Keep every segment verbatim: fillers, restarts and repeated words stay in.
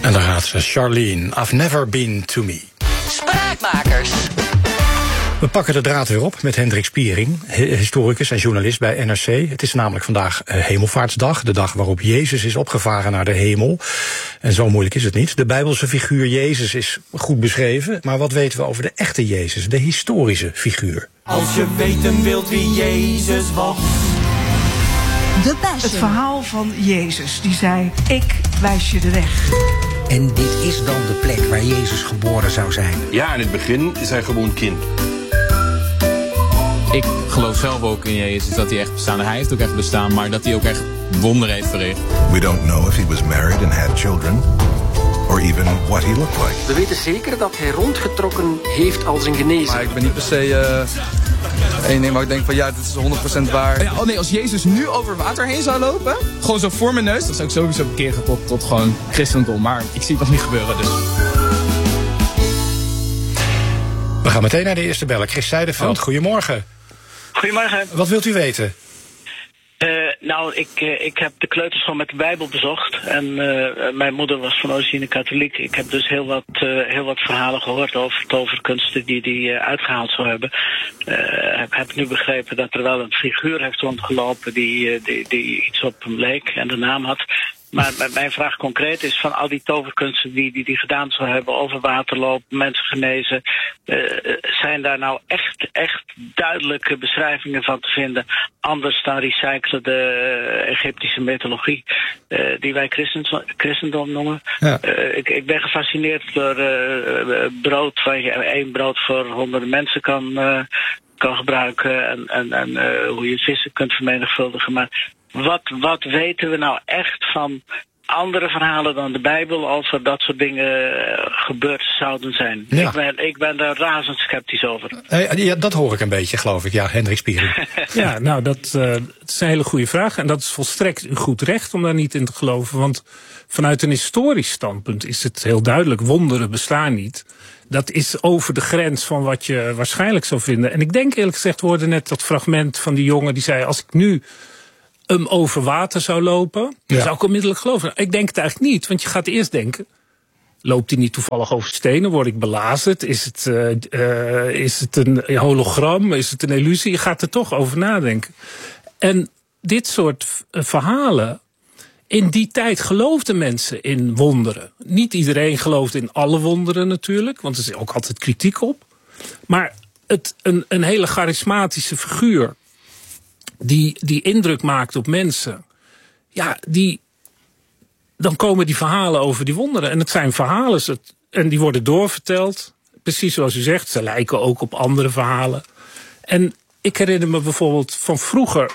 En daar gaat ze, Charlene, I've never been to me. Spraakmakers. We pakken de draad weer op met Hendrik Spiering, historicus en journalist bij N R C. Het is namelijk vandaag Hemelvaartsdag, de dag waarop Jezus is opgevaren naar de hemel. En zo moeilijk is het niet. De Bijbelse figuur Jezus is goed beschreven, maar wat weten we over de echte Jezus, de historische figuur? Als je weten wilt wie Jezus was. De Passion. Het verhaal van Jezus, die zei, ik wijs je de weg. En dit is dan de plek waar Jezus geboren zou zijn. Ja, in het begin is hij gewoon kind. Ik geloof zelf ook in Jezus dat hij echt bestaan. Hij heeft ook echt bestaan, maar dat hij ook echt wonderen heeft verricht. We don't know if he was married and had children, or even what he looked like. We weten zeker dat hij rondgetrokken heeft als een genezer. Maar ik ben niet per se uh, één ding, maar ik denk van ja, dit is honderd procent waar. Ja, oh nee, als Jezus nu over water heen zou lopen, gewoon zo voor mijn neus, dan zou ik sowieso bekeren tot, tot gewoon christendom. Maar ik zie het nog niet gebeuren, dus. We gaan meteen naar de eerste beller. Chris Zijderveld, oh. Goedemorgen. Goedemorgen. Wat wilt u weten? Uh, nou, ik, uh, ik heb de kleuterschool met de Bijbel bezocht. En uh, mijn moeder was van origine katholiek. Ik heb dus heel wat, uh, heel wat verhalen gehoord over toverkunsten die die uh, uitgehaald zou hebben. Uh, heb, heb nu begrepen dat er wel een figuur heeft rondgelopen die, uh, die, die iets op hem leek en de naam had. Maar mijn vraag concreet is, van al die toverkunsten die die, die gedaan zou hebben, over waterloop, mensen genezen, uh, zijn daar nou echt, echt duidelijke beschrijvingen van te vinden, anders dan recyclede uh, Egyptische mythologie, uh, die wij christendom, christendom noemen. Ja. Uh, ik, ik ben gefascineerd door uh, brood, waar je één brood voor honderden mensen kan, uh, kan gebruiken en, en, en uh, hoe je vissen kunt vermenigvuldigen. Maar Wat, wat weten we nou echt van andere verhalen dan de Bijbel over dat soort dingen gebeurd zouden zijn? Ja. Ik, ben, ik ben daar razend sceptisch over. Hey, ja, dat hoor ik een beetje, geloof ik. Ja, Hendrik Spiering. Ja, nou, dat, uh, dat is een hele goede vraag. En dat is volstrekt uw goed recht om daar niet in te geloven. Want vanuit een historisch standpunt is het heel duidelijk, wonderen bestaan niet. Dat is over de grens van wat je waarschijnlijk zou vinden. En ik denk eerlijk gezegd, we hoorden net dat fragment van die jongen die zei, als ik nu hem over water zou lopen, dan ja. zou ik onmiddellijk geloven. Ik denk het eigenlijk niet, want je gaat eerst denken, loopt hij niet toevallig over stenen? Word ik belazerd? Is het, uh, uh, is het een hologram? Is het een illusie? Je gaat er toch over nadenken. En dit soort uh, verhalen, in die tijd geloofden mensen in wonderen. Niet iedereen geloofde in alle wonderen natuurlijk, want er is ook altijd kritiek op. Maar het, een, een hele charismatische figuur die, die indruk maakt op mensen, ja, die, dan komen die verhalen over die wonderen. En het zijn verhalen, en die worden doorverteld. Precies zoals u zegt, ze lijken ook op andere verhalen. En ik herinner me bijvoorbeeld van vroeger,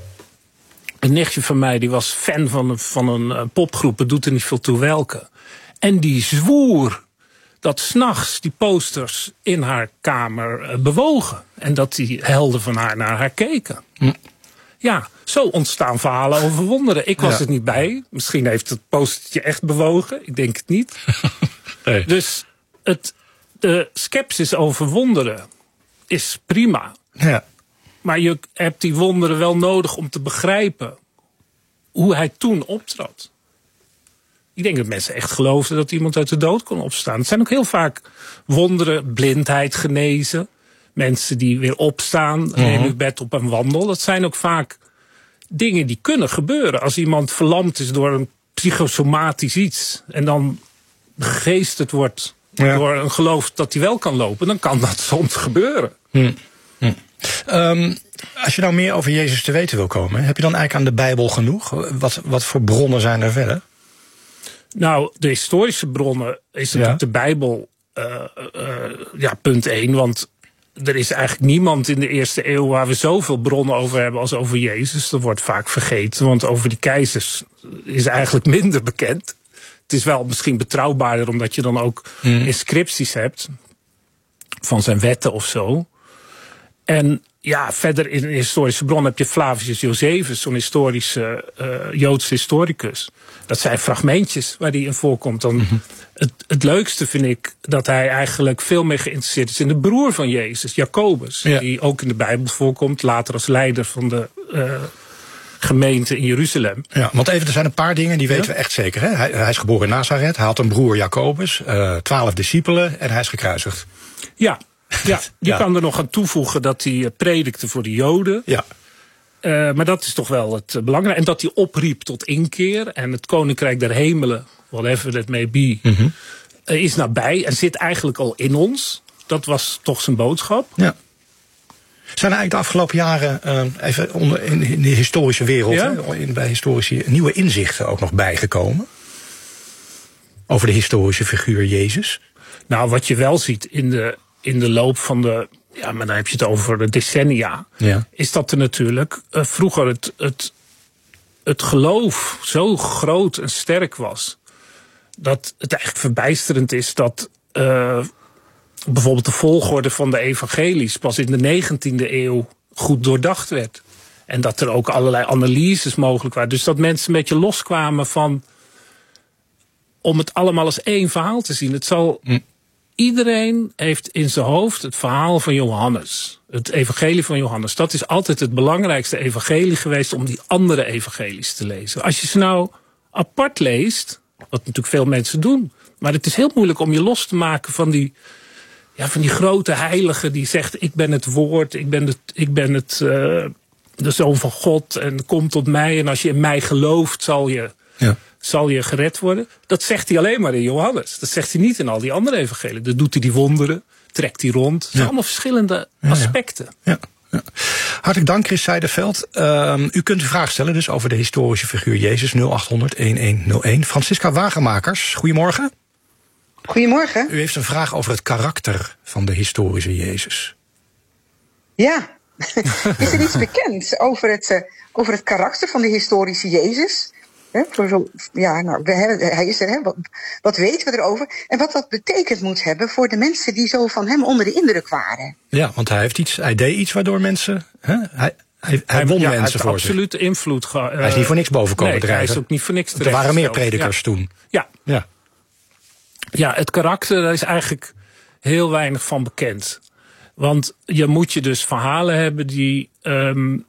een nichtje van mij, die was fan van een, van een popgroep, het doet er niet veel toe welke. En die zwoer dat 's nachts die posters in haar kamer bewogen. En dat die helden van haar naar haar keken. Hm. Ja, zo ontstaan verhalen over wonderen. Ik was ja. er niet bij. Misschien heeft het postertje echt bewogen. Ik denk het niet. Nee. Dus het, de scepsis over wonderen is prima. Ja. Maar je hebt die wonderen wel nodig om te begrijpen hoe hij toen optrad. Ik denk dat mensen echt geloofden dat iemand uit de dood kon opstaan. Het zijn ook heel vaak wonderen, blindheid genezen. Mensen die weer opstaan, uh-huh. nemen hun bed op en wandelen. Dat zijn ook vaak dingen die kunnen gebeuren. Als iemand verlamd is door een psychosomatisch iets, en dan geesterd wordt ja. door een geloof dat hij wel kan lopen, dan kan dat soms gebeuren. Hm. Hm. Um, als je nou meer over Jezus te weten wil komen, heb je dan eigenlijk aan de Bijbel genoeg? Wat, wat voor bronnen zijn er verder? Nou, de historische bronnen is natuurlijk ja. de Bijbel uh, uh, ja, punt één. Want er is eigenlijk niemand in de eerste eeuw waar we zoveel bronnen over hebben als over Jezus. Dat wordt vaak vergeten, want over die keizers is eigenlijk minder bekend. Het is wel misschien betrouwbaarder, omdat je dan ook hmm. inscripties hebt van zijn wetten of zo. En ja, verder in een historische bron heb je Flavius Josephus, zo'n historische uh, Joodse historicus. Dat zijn fragmentjes waar die in voorkomt. Dan mm-hmm. het, het leukste vind ik dat hij eigenlijk veel meer geïnteresseerd is in de broer van Jezus, Jacobus. Ja. Die ook in de Bijbel voorkomt, later als leider van de uh, gemeente in Jeruzalem. Ja, want even, er zijn een paar dingen die weten ja? we echt zeker. Hè? Hij, hij is geboren in Nazareth, hij had een broer Jacobus, uh, twaalf discipelen en hij is gekruisigd. Ja, ja je ja. kan er nog aan toevoegen dat hij predikte voor de Joden. Ja. Uh, maar dat is toch wel het uh, belangrijke. En dat hij opriep tot inkeer. En het Koninkrijk der Hemelen, whatever that may be, mm-hmm. uh, is nabij en zit eigenlijk al in ons. Dat was toch zijn boodschap. Ja. Zijn er eigenlijk de afgelopen jaren, uh, even onder, in, in de historische wereld, ja? hè, in, bij historici, nieuwe inzichten ook nog bijgekomen? Over de historische figuur Jezus? Nou, wat je wel ziet in de, in de loop van de, ja, maar dan heb je het over de decennia, ja. is dat er natuurlijk uh, vroeger het, het, het geloof zo groot en sterk was, dat het eigenlijk verbijsterend is dat Uh, bijvoorbeeld de volgorde van de evangelies pas in de negentiende eeuw goed doordacht werd. En dat er ook allerlei analyses mogelijk waren. Dus dat mensen een beetje loskwamen van om het allemaal als één verhaal te zien. Het zal, hm. Iedereen heeft in zijn hoofd het verhaal van Johannes. Het evangelie van Johannes. Dat is altijd het belangrijkste evangelie geweest om die andere evangelies te lezen. Als je ze nou apart leest, wat natuurlijk veel mensen doen, maar het is heel moeilijk om je los te maken van die Ja, van die grote heilige die zegt, ik ben het woord, ik ben, het, ik ben het, uh, de Zoon van God en kom tot mij. En als je in mij gelooft, zal je, ja. zal je gered worden. Dat zegt hij alleen maar in Johannes. Dat zegt hij niet in al die andere evangelieën. Dat doet hij die wonderen, trekt hij rond. Het zijn ja. allemaal verschillende aspecten. Ja, ja. Ja. Hartelijk dank, Chris Zijderveld. Uh, u kunt uw vraag stellen dus over de historische figuur Jezus, nul acht honderd, een een nul een. Francisca Wagenmakers, goedemorgen. Goedemorgen. U heeft een vraag over het karakter van de historische Jezus. Ja, is er iets bekend over het, uh, over het karakter van de historische Jezus? He, voor zo, ja, nou, we hebben, hij is er, hè? Wat, wat weten we erover? En wat dat betekend moet hebben voor de mensen die zo van hem onder de indruk waren. Ja, want hij, heeft iets, hij deed iets waardoor mensen, hè? Hij, hij, hij won ja, mensen hij voor absolute zich. invloed gehad. Uh, hij is niet voor niks boven komen nee, drijven. Hij is ook niet voor niks Er waren meer predikers ja. toen. Ja. ja. Ja, het karakter, daar is eigenlijk heel weinig van bekend. Want je moet je dus verhalen hebben die um,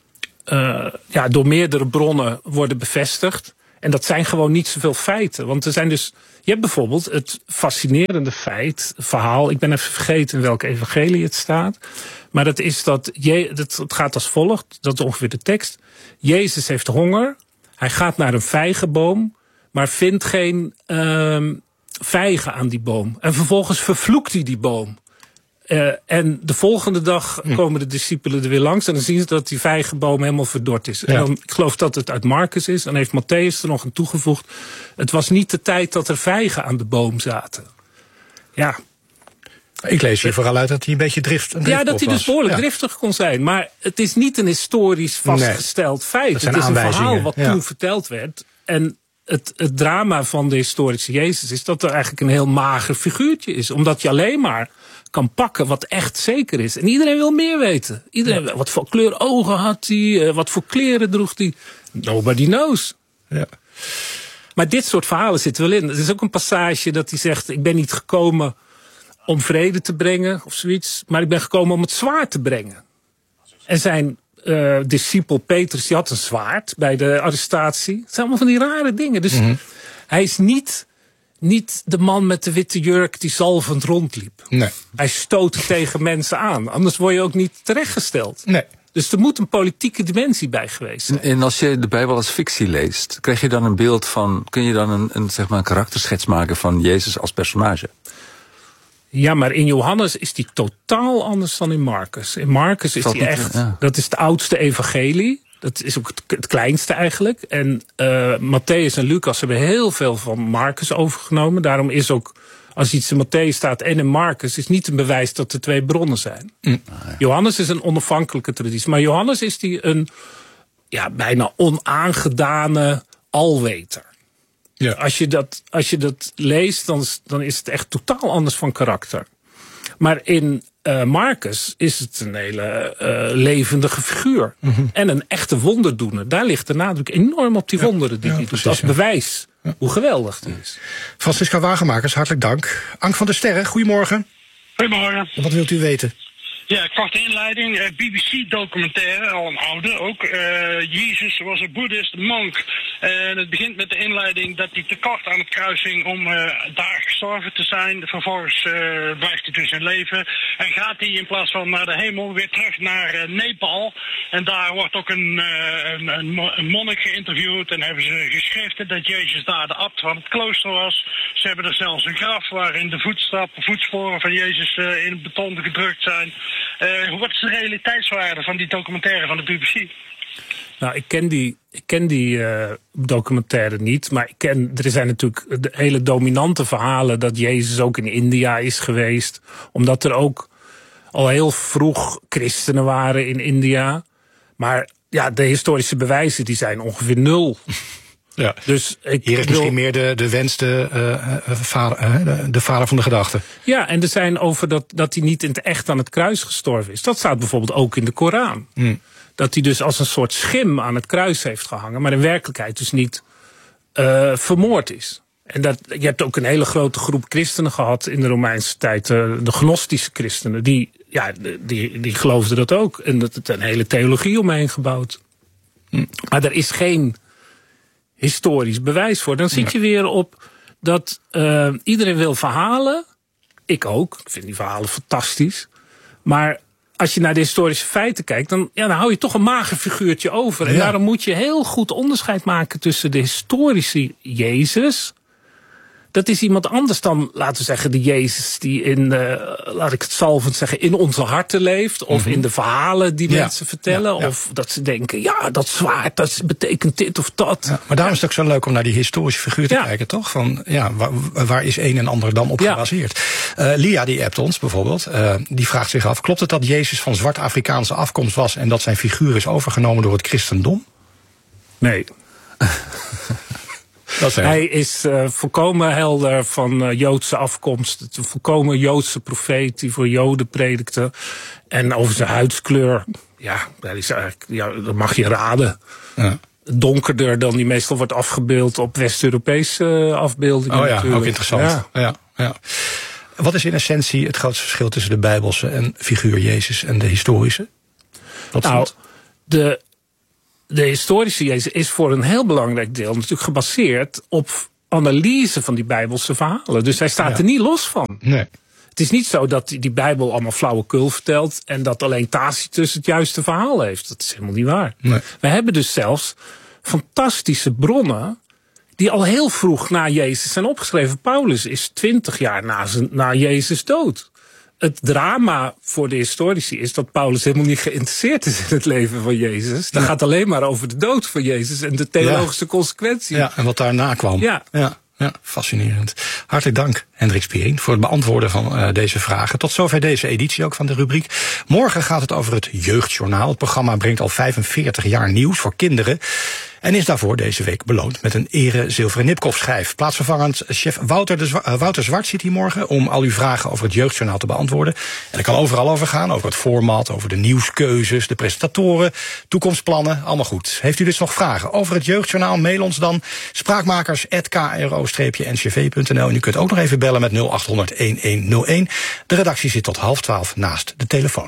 uh, ja, door meerdere bronnen worden bevestigd. En dat zijn gewoon niet zoveel feiten. Want er zijn dus, je hebt bijvoorbeeld het fascinerende feit, verhaal, ik ben even vergeten in welke evangelie het staat. Maar dat is dat, je, dat het gaat als volgt, dat is ongeveer de tekst. Jezus heeft honger, hij gaat naar een vijgenboom, maar vindt geen Um, vijgen aan die boom. En vervolgens vervloekt hij die boom. Uh, en de volgende dag komen de discipelen er weer langs en dan zien ze dat die vijgenboom helemaal verdord is. Ja. En dan, ik geloof dat het uit Marcus is. Dan heeft Matthäus er nog aan toegevoegd. Het was niet de tijd dat er vijgen aan de boom zaten. Ja. Ik lees hier vooral uit dat hij een beetje drift. Een ja, dat hij dus was. behoorlijk ja. driftig kon zijn. Maar het is niet een historisch vastgesteld nee. feit. Het is een verhaal wat ja. toen verteld werd. En Het, het drama van de historische Jezus is dat er eigenlijk een heel mager figuurtje is. Omdat je alleen maar kan pakken wat echt zeker is. En iedereen wil meer weten. Iedereen, ja. Wat voor kleur ogen had hij? Wat voor kleren droeg hij? Nobody knows. Ja. Maar dit soort verhalen zitten wel in. Er is ook een passage dat hij zegt, ik ben niet gekomen om vrede te brengen of zoiets. Maar ik ben gekomen om het zwaard te brengen. En zijn Uh, discipel Petrus, die had een zwaard bij de arrestatie. Het zijn allemaal van die rare dingen. Dus mm-hmm. hij is niet, niet de man met de witte jurk die zalvend rondliep. Nee. Hij stoot tegen mensen aan. Anders word je ook niet terechtgesteld. Nee. Dus er moet een politieke dimensie bij geweest zijn. En als je de Bijbel als fictie leest, krijg je dan een beeld van, kun je dan een, een, zeg maar een karakterschets maken van Jezus als personage? Ja, maar in Johannes is die totaal anders dan in Marcus. In Marcus is hij echt, ja. dat is de oudste evangelie. Dat is ook het, het kleinste eigenlijk. En uh, Matthäus en Lucas hebben heel veel van Marcus overgenomen. Daarom is ook, als iets in Matthäus staat en in Marcus, is niet een bewijs dat er twee bronnen zijn. Mm. Ah, ja. Johannes is een onafhankelijke traditie. Maar Johannes is die een ja, bijna onaangedane alweter. Ja. Als je dat, als je dat leest, dan, dan is het echt totaal anders van karakter. Maar in uh, Marcus is het een hele uh, levendige figuur. Mm-hmm. En een echte wonderdoener. Daar ligt de nadruk enorm op die ja. wonderen die ja, hij doet. Als ja. bewijs ja. hoe geweldig die is. Francisca Wagenmakers, hartelijk dank. Ank van der Sterren, goedemorgen. Goedemorgen. Wat wilt u weten? Ja, korte inleiding. Uh, B B C-documentaire, al een oude ook. Uh, Jezus was een boeddhist monk. En uh, het begint met de inleiding dat hij te kort aan het kruis ging om uh, daar gestorven te zijn. Vervolgens uh, blijft hij dus in leven. En gaat hij in plaats van naar de hemel weer terug naar uh, Nepal. En daar wordt ook een, uh, een, een, een monnik geïnterviewd. En hebben ze geschreven dat Jezus daar de abt van het klooster was. Ze hebben er zelfs een graf waarin de voetstappen, voetsporen van Jezus uh, in het beton gedrukt zijn. Uh, wat is de realiteitswaarde van die documentaire van de B B C? Nou, ik ken die, ik ken die uh, documentaire niet. Maar ik ken, er zijn natuurlijk de hele dominante verhalen dat Jezus ook in India is geweest. Omdat er ook al heel vroeg christenen waren in India. Maar ja, de historische bewijzen die zijn ongeveer nul. Ja. Dus ik Hier is wil... misschien meer de, de wens, de, uh, vader, uh, de, de vader van de gedachte. Ja, en er zijn over dat, dat hij niet in het echt aan het kruis gestorven is. Dat staat bijvoorbeeld ook in de Koran. Mm. Dat hij dus als een soort schim aan het kruis heeft gehangen, maar in werkelijkheid dus niet uh, vermoord is. En dat, je hebt ook een hele grote groep christenen gehad in de Romeinse tijd, uh, de gnostische christenen, die, ja, die, die geloofden dat ook. En dat het een hele theologie omheen gebouwd. Mm. Maar er is geen historisch bewijs voor. Dan zit je weer op dat uh, iedereen wil verhalen. Ik ook. Ik vind die verhalen fantastisch. Maar als je naar de historische feiten kijkt, dan, ja, dan hou je toch een mager figuurtje over. En ja. daarom moet je heel goed onderscheid maken tussen de historische Jezus. Dat is iemand anders dan, laten we zeggen, de Jezus die in, uh, laat ik het zalvend zeggen, in onze harten leeft. Of mm-hmm. in de verhalen die ja. mensen vertellen. Ja, ja. Of dat ze denken, ja, dat zwaard, dat betekent dit of dat. Ja, maar daarom ja. is het ook zo leuk om naar die historische figuur te ja. kijken, toch? Van, ja, waar, waar is een en ander dan op ja. gebaseerd? Uh, Lia, die appt ons bijvoorbeeld, uh, die vraagt zich af, klopt het dat Jezus van zwart-Afrikaanse afkomst was en dat zijn figuur is overgenomen door het christendom? Nee. Dat Hij is uh, volkomen helder van uh, Joodse afkomst. Het een volkomen Joodse profeet die voor Joden predikte. En over zijn huidskleur, ja, dat, is eigenlijk, ja, dat mag je raden. Ja. Donkerder dan die meestal wordt afgebeeld op West-Europese uh, afbeeldingen. Oh ja, natuurlijk. ook interessant. Ja. Ja, ja. Wat is in essentie het grootste verschil tussen de Bijbelse en figuur Jezus en de historische? Wat nou, de... De historische Jezus is voor een heel belangrijk deel natuurlijk gebaseerd op analyse van die Bijbelse verhalen. Dus hij staat ja. er niet los van. Nee. Het is niet zo dat die Bijbel allemaal flauwekul vertelt en dat alleen Tacitus het juiste verhaal heeft. Dat is helemaal niet waar. Nee. We hebben dus zelfs fantastische bronnen die al heel vroeg na Jezus zijn opgeschreven. Paulus is twintig jaar na, zijn, na Jezus dood. Het drama voor de historici is dat Paulus helemaal niet geïnteresseerd is in het leven van Jezus. Dat ja. gaat alleen maar over de dood van Jezus en de theologische ja. consequenties. Ja, en wat daarna kwam. Ja. Ja, ja, fascinerend. Hartelijk dank, Hendrik Spiering, voor het beantwoorden van uh, deze vragen. Tot zover deze editie ook van de rubriek. Morgen gaat het over het Jeugdjournaal. Het programma brengt al vijfenveertig jaar nieuws voor kinderen. En is daarvoor deze week beloond met een ere zilveren Nipkoff-schijf. Plaatsvervangend chef Wouter, de Zwa- uh, Wouter Zwart zit hier morgen om al uw vragen over het Jeugdjournaal te beantwoorden. En dat kan overal over gaan, over het format, over de nieuwskeuzes, de presentatoren, toekomstplannen, allemaal goed. Heeft u dus nog vragen over het Jeugdjournaal? Mail ons dan spraakmakers apenstaartje k r o n c v punt n l. En u kunt ook nog even bellen met nul acht honderd elf nul een. De redactie zit tot half twaalf naast de telefoon.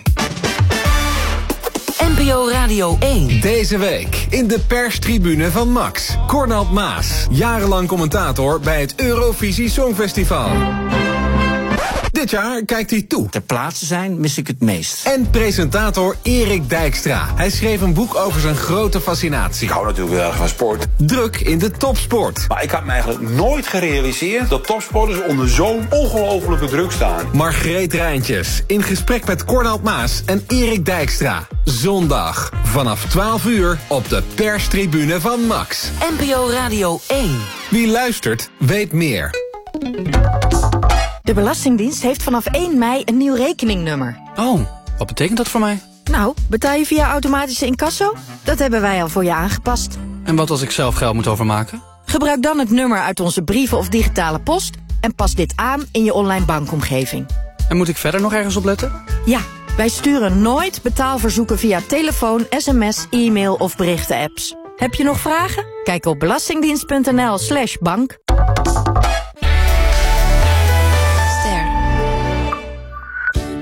N P O Radio één. Deze week in de perstribune van Max. Cornald Maas, jarenlang commentator bij het Eurovisie Songfestival. Dit jaar kijkt hij toe. Ter plaatse zijn mis ik het meest. En presentator Erik Dijkstra. Hij schreef een boek over zijn grote fascinatie. Ik hou natuurlijk heel erg van sport. Druk in de topsport. Maar ik had me eigenlijk nooit gerealiseerd dat topsporters onder zo'n ongelofelijke druk staan. Margreet Rijntjes in gesprek met Cornald Maas en Erik Dijkstra. Zondag vanaf twaalf uur op de perstribune van Max. N P O Radio één. Wie luistert, weet meer. De Belastingdienst heeft vanaf één mei een nieuw rekeningnummer. Oh, wat betekent dat voor mij? Nou, betaal je via automatische incasso? Dat hebben wij al voor je aangepast. En wat als ik zelf geld moet overmaken? Gebruik dan het nummer uit onze brieven of digitale post en pas dit aan in je online bankomgeving. En moet ik verder nog ergens op letten? Ja, wij sturen nooit betaalverzoeken via telefoon, sms, e-mail of berichten-apps. Heb je nog vragen? Kijk op belastingdienst.nl slash bank.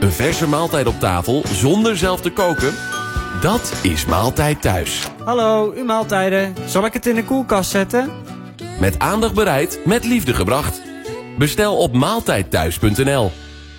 Een verse maaltijd op tafel zonder zelf te koken? Dat is Maaltijd Thuis. Hallo, uw maaltijden. Zal ik het in de koelkast zetten? Met aandacht bereid, met liefde gebracht. Bestel op maaltijdthuis punt n l.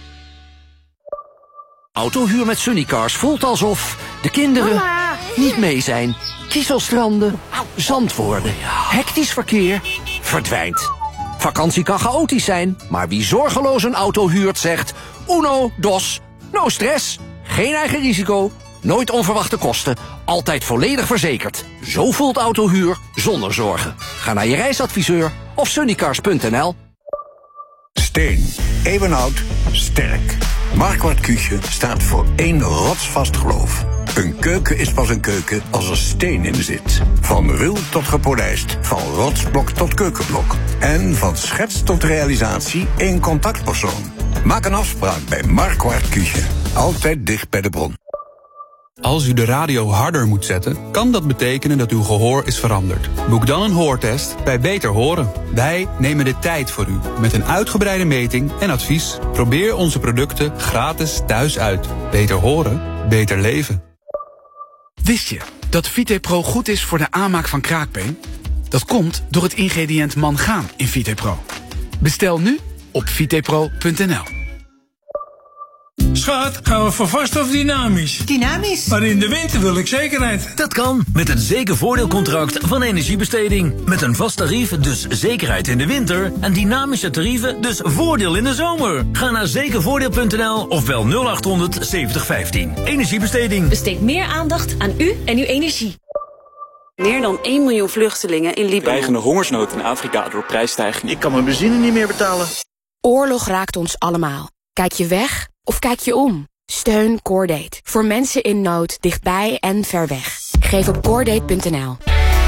Autohuur met Sunnycars voelt alsof de kinderen Mama. niet mee zijn. Kieselstranden, zand worden, hectisch verkeer, verdwijnt. Vakantie kan chaotisch zijn, maar wie zorgeloos een auto huurt zegt... Uno, dos, no stress, geen eigen risico, nooit onverwachte kosten, altijd volledig verzekerd. Zo voelt autohuur zonder zorgen. Ga naar je reisadviseur of sunnycars punt n l. Steen, eeuwenoud, sterk. Marquardt Küche staat voor één rotsvast geloof. Een keuken is pas een keuken als er steen in zit. Van ruw tot gepolijst, van rotsblok tot keukenblok. En van schets tot realisatie één contactpersoon. Maak een afspraak bij Marquardt Küche. Altijd dicht bij de bron. Als u de radio harder moet zetten, kan dat betekenen dat uw gehoor is veranderd. Boek dan een hoortest bij Beter Horen. Wij nemen de tijd voor u, met een uitgebreide meting en advies. Probeer onze producten gratis thuis uit. Beter horen, beter leven. Wist je dat Vitepro goed is voor de aanmaak van kraakbeen? Dat komt door het ingrediënt mangaan in Vitepro. Bestel nu op vitepro punt n l. Schat, gaan we voor vast of dynamisch? Dynamisch. Maar in de winter wil ik zekerheid. Dat kan met het zekervoordeelcontract van Energiebesteding. Met een vast tarief, dus zekerheid in de winter. En dynamische tarieven, dus voordeel in de zomer. Ga naar zekervoordeel punt n l of bel nul acht honderd zeventig vijftien. Energiebesteding. Besteed meer aandacht aan u en uw energie. Meer dan één miljoen vluchtelingen in Libanon. Dreigende hongersnood in Afrika door prijsstijging. Ik kan mijn benzine niet meer betalen. Oorlog raakt ons allemaal. Kijk je weg of kijk je om? Steun Cordate. Voor mensen in nood, dichtbij en ver weg. Geef op cordate punt n l.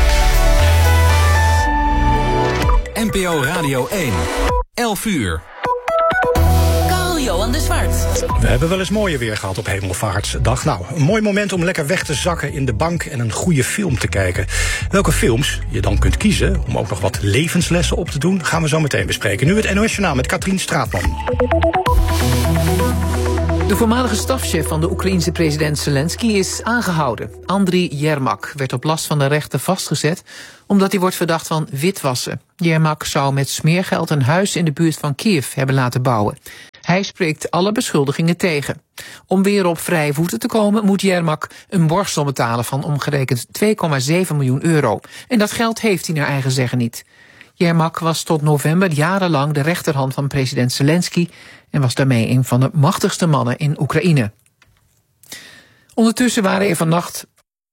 N P O Radio één. elf uur. Johan de Zwart. We hebben wel eens mooier weer gehad op Hemelvaartsdag. Nou, een mooi moment om lekker weg te zakken in de bank en een goede film te kijken. Welke films je dan kunt kiezen om ook nog wat levenslessen op te doen, gaan we zo meteen bespreken. Nu het N O S-journaal met Katrien Straatman. De voormalige stafchef van de Oekraïense president Zelensky is aangehouden. Andriy Yermak werd op last van de rechter vastgezet omdat hij wordt verdacht van witwassen. Yermak zou met smeergeld een huis in de buurt van Kiev hebben laten bouwen. Hij spreekt alle beschuldigingen tegen. Om weer op vrije voeten te komen moet Yermak een borgsom betalen van omgerekend twee komma zeven miljoen euro. En dat geld heeft hij naar eigen zeggen niet. Yermak was tot november jarenlang de rechterhand van president Zelensky en was daarmee een van de machtigste mannen in Oekraïne. Ondertussen waren er vannacht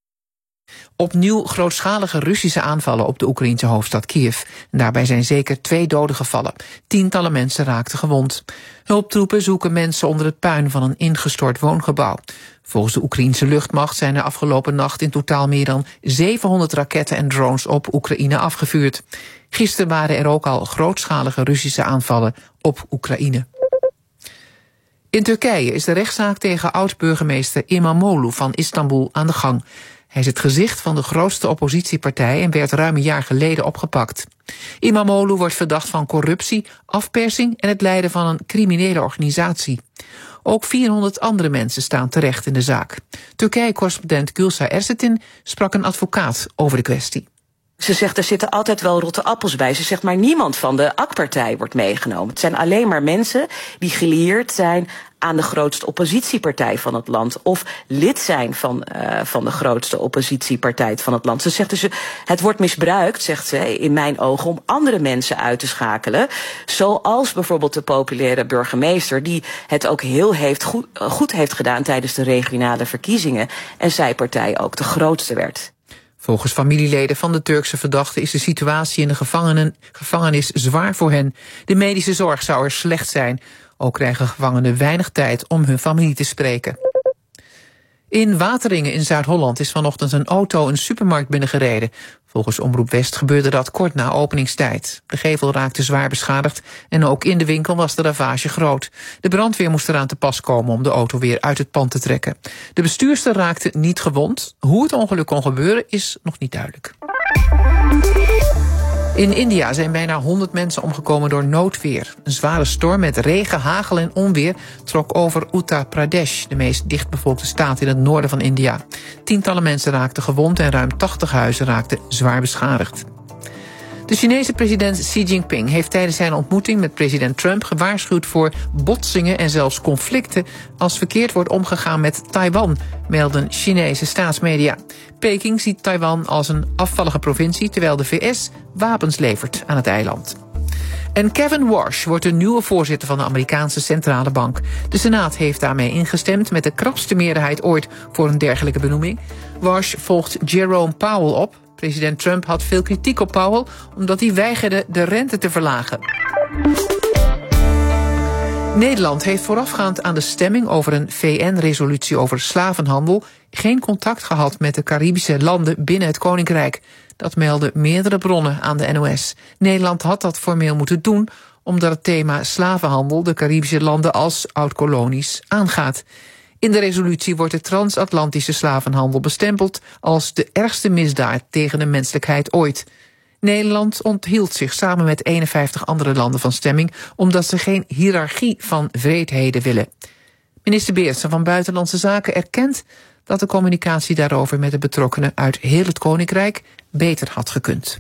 opnieuw grootschalige Russische aanvallen op de Oekraïense hoofdstad Kiev. Daarbij zijn zeker twee doden gevallen. Tientallen mensen raakten gewond. Hulptroepen zoeken mensen onder het puin van een ingestort woongebouw. Volgens de Oekraïense luchtmacht zijn er afgelopen nacht in totaal meer dan zevenhonderd raketten en drones op Oekraïne afgevuurd. Gisteren waren er ook al grootschalige Russische aanvallen op Oekraïne. In Turkije is de rechtszaak tegen oud-burgemeester İmamoğlu van Istanbul aan de gang. Hij is het gezicht van de grootste oppositiepartij en werd ruim een jaar geleden opgepakt. İmamoğlu wordt verdacht van corruptie, afpersing en het leiden van een criminele organisatie. Ook vierhonderd andere mensen staan terecht in de zaak. Turkije-correspondent Gülsa Ersetin sprak een advocaat over de kwestie. Ze zegt, er zitten altijd wel rotte appels bij. Ze zegt, maar niemand van de A K-partij wordt meegenomen. Het zijn alleen maar mensen die gelieerd zijn aan de grootste oppositiepartij van het land. Of lid zijn van, uh, van de grootste oppositiepartij van het land. Ze zegt dus, het wordt misbruikt, zegt ze, in mijn ogen, om andere mensen uit te schakelen. Zoals bijvoorbeeld de populaire burgemeester, die het ook heel heeft goed, goed heeft gedaan tijdens de regionale verkiezingen. En zijn partij ook de grootste werd. Volgens familieleden van de Turkse verdachte is de situatie in de gevangenen, gevangenis zwaar voor hen. De medische zorg zou er slecht zijn. Ook krijgen gevangenen weinig tijd om hun familie te spreken. In Wateringen in Zuid-Holland is vanochtend een auto een supermarkt binnengereden. Volgens Omroep West gebeurde dat kort na openingstijd. De gevel raakte zwaar beschadigd en ook in de winkel was de ravage groot. De brandweer moest eraan te pas komen om de auto weer uit het pand te trekken. De bestuurster raakte niet gewond. Hoe het ongeluk kon gebeuren is nog niet duidelijk. In India zijn bijna honderd mensen omgekomen door noodweer. Een zware storm met regen, hagel en onweer trok over Uttar Pradesh, de meest dichtbevolkte staat in het noorden van India. Tientallen mensen raakten gewond en ruim tachtig huizen raakten zwaar beschadigd. De Chinese president Xi Jinping heeft tijdens zijn ontmoeting met president Trump gewaarschuwd voor botsingen en zelfs conflicten als verkeerd wordt omgegaan met Taiwan, melden Chinese staatsmedia. Peking ziet Taiwan als een afvallige provincie, terwijl de V S wapens levert aan het eiland. En Kevin Warsh wordt de nieuwe voorzitter van de Amerikaanse Centrale Bank. De Senaat heeft daarmee ingestemd met de krapste meerderheid ooit voor een dergelijke benoeming. Warsh volgt Jerome Powell op. President Trump had veel kritiek op Powell omdat hij weigerde de rente te verlagen. Nederland heeft voorafgaand aan de stemming over een V N-resolutie over slavenhandel geen contact gehad met de Caribische landen binnen het Koninkrijk. Dat melden meerdere bronnen aan de N O S. Nederland had dat formeel moeten doen omdat het thema slavenhandel de Caribische landen als oud-kolonies aangaat. In de resolutie wordt de transatlantische slavenhandel bestempeld als de ergste misdaad tegen de menselijkheid ooit. Nederland onthield zich samen met eenenvijftig andere landen van stemming omdat ze geen hiërarchie van wreedheden willen. Minister Beertsen van Buitenlandse Zaken erkent dat de communicatie daarover met de betrokkenen uit heel het Koninkrijk beter had gekund.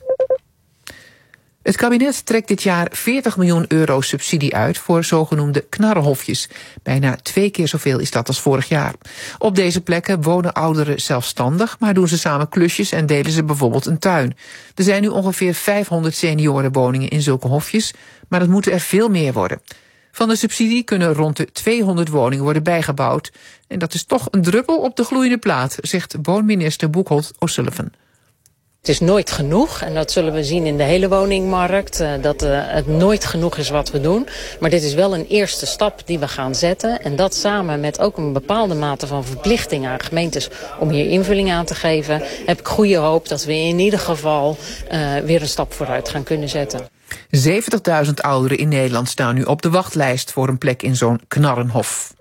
Het kabinet trekt dit jaar veertig miljoen euro subsidie uit voor zogenoemde knarrenhofjes. Bijna twee keer zoveel is dat als vorig jaar. Op deze plekken wonen ouderen zelfstandig, maar doen ze samen klusjes en delen ze bijvoorbeeld een tuin. Er zijn nu ongeveer vijfhonderd seniorenwoningen in zulke hofjes, maar dat moeten er veel meer worden. Van de subsidie kunnen rond de tweehonderd woningen worden bijgebouwd. En dat is toch een druppel op de gloeiende plaat, zegt woonminister Boekholt O'Sullivan. Het is nooit genoeg en dat zullen we zien in de hele woningmarkt. Uh, dat uh, het nooit genoeg is wat we doen. Maar dit is wel een eerste stap die we gaan zetten. En dat samen met ook een bepaalde mate van verplichting aan gemeentes om hier invulling aan te geven, heb ik goede hoop dat we in ieder geval uh, weer een stap vooruit gaan kunnen zetten. zeventigduizend ouderen in Nederland staan nu op de wachtlijst voor een plek in zo'n knarrenhof.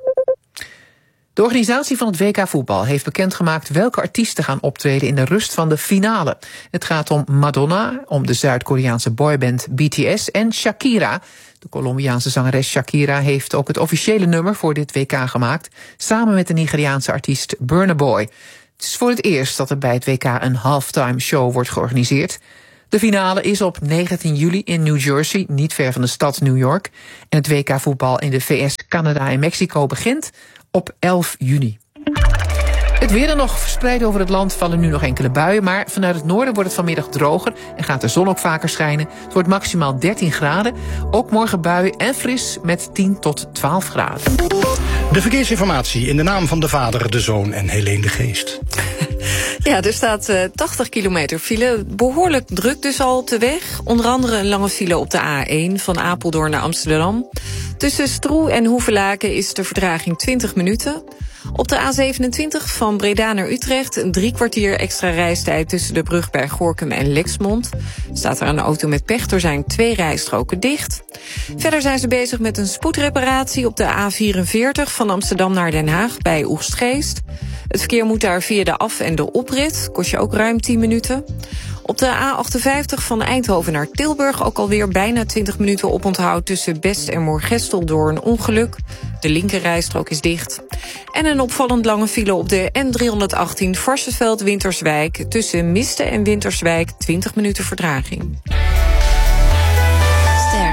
De organisatie van het W K voetbal heeft bekendgemaakt welke artiesten gaan optreden in de rust van de finale. Het gaat om Madonna, om de Zuid-Koreaanse boyband B T S en Shakira. De Colombiaanse zangeres Shakira heeft ook het officiële nummer voor dit W K gemaakt, samen met de Nigeriaanse artiest Burna Boy. Het is voor het eerst dat er bij het W K een halftime show wordt georganiseerd. De finale is op negentien juli in New Jersey, niet ver van de stad New York. En het W K voetbal in de V S, Canada en Mexico begint op elf juni. Het weer dan nog. Verspreid over het land vallen nu nog enkele buien, maar vanuit het noorden wordt het vanmiddag droger en gaat de zon ook vaker schijnen. Het wordt maximaal dertien graden. Ook morgen buien en fris met tien tot twaalf graden. De verkeersinformatie in de naam van de Vader, de Zoon en Helene de Geest. Ja, er staat uh, tachtig kilometer file. Behoorlijk druk dus al op de weg. Onder andere een lange file op de A één van Apeldoorn naar Amsterdam. Tussen Stroe en Hoevelaken is de vertraging twintig minuten. Op de A zevenentwintig van Breda naar Utrecht een drie kwartier extra reistijd tussen de brug bij Gorinchem en Lexmond. Staat er een auto met pech, er zijn twee rijstroken dicht. Verder zijn ze bezig met een spoedreparatie op de A vierenveertig van Amsterdam naar Den Haag bij Oegstgeest. Het verkeer moet daar via de af- en de oprit, kost je ook ruim tien minuten. Op de A achtenvijftig van Eindhoven naar Tilburg ook alweer bijna twintig minuten oponthoud tussen Best en Moergestel door een ongeluk. De linkerrijstrook is dicht. En een opvallend lange file op de N driehonderdachttien Varsseveld-Winterswijk tussen Misten en Winterswijk, twintig minuten vertraging. Ster.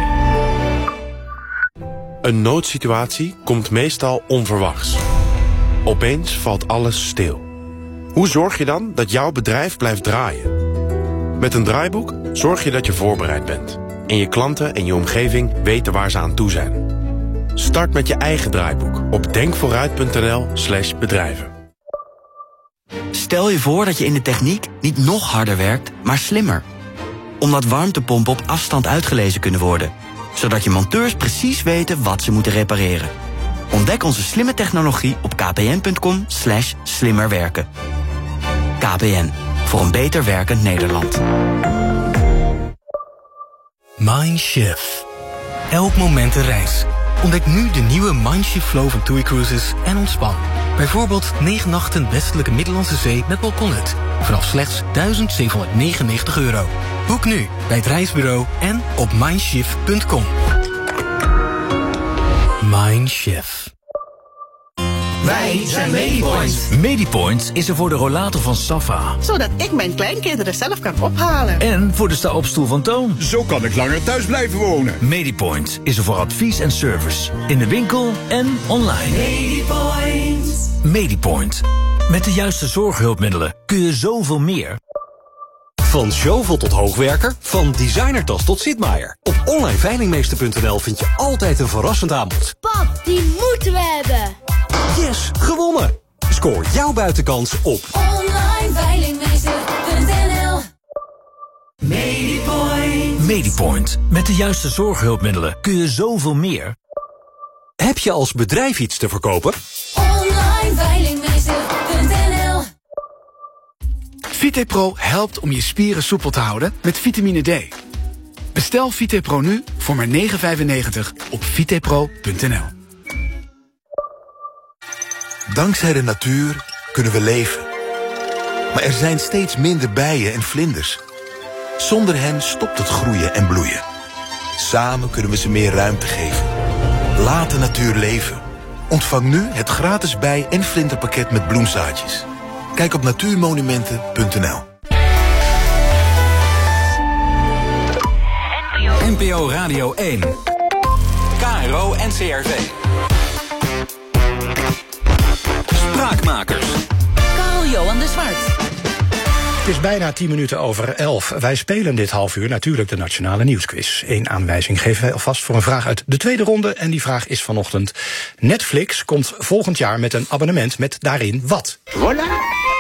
Een noodsituatie komt meestal onverwachts. Opeens valt alles stil. Hoe zorg je dan dat jouw bedrijf blijft draaien? Met een draaiboek zorg je dat je voorbereid bent. En je klanten en je omgeving weten waar ze aan toe zijn. Start met je eigen draaiboek op denkvooruit.nl slash bedrijven. Stel je voor dat je in de techniek niet nog harder werkt, maar slimmer. Omdat warmtepompen op afstand uitgelezen kunnen worden. Zodat je monteurs precies weten wat ze moeten repareren. Ontdek onze slimme technologie op kpn.com slash slimmerwerken. K P N, voor een beter werkend Nederland. Mindshift. Elk moment een reis. Ontdek nu de nieuwe Mindshift Flow van TUI Cruises en ontspan. Bijvoorbeeld negen nachten westelijke Middellandse Zee met balkonnet. Vanaf slechts duizend zevenhonderdnegenennegentig euro. Boek nu bij het reisbureau en op mindshift punt com. Mindshift. Wij zijn Medipoint. Medipoint is er voor de rollator van Safa. Zodat ik mijn kleinkinderen zelf kan ophalen. En voor de sta-opstoel van Toon. Zo kan ik langer thuis blijven wonen. Medipoint is er voor advies en service. In de winkel en online. Medipoint. Medipoint. Met de juiste zorghulpmiddelen kun je zoveel meer. Van Zjovel tot hoogwerker, van designertas tot Sitmaier. Op online veilingmeester punt n l vind je altijd een verrassend aanbod. Pap, die moeten we hebben. Yes, gewonnen! Scoor jouw buitenkans op online veilingmeester punt n l. Medipoint. Medipoint. Met de juiste zorghulpmiddelen kun je zoveel meer. Heb je als bedrijf iets te verkopen? online veilingmeester punt n l. VitePro helpt om je spieren soepel te houden met vitamine D. Bestel VitePro nu voor maar negen vijfennegentig op vitepro punt n l. Dankzij de natuur kunnen we leven. Maar er zijn steeds minder bijen en vlinders. Zonder hen stopt het groeien en bloeien. Samen kunnen we ze meer ruimte geven. Laat de natuur leven. Ontvang nu het gratis bij- en vlinderpakket met bloemzaadjes. Kijk op natuurmonumenten punt n l. N P O Radio één. K R O N C R V. Spraakmakers. Carl-Johan de Zwart. Het is bijna tien minuten over elf. Wij spelen dit half uur natuurlijk de Nationale Nieuwsquiz. Eén aanwijzing geven wij alvast voor een vraag uit de tweede ronde. En die vraag is vanochtend. Netflix komt volgend jaar met een abonnement met daarin wat? Voilà.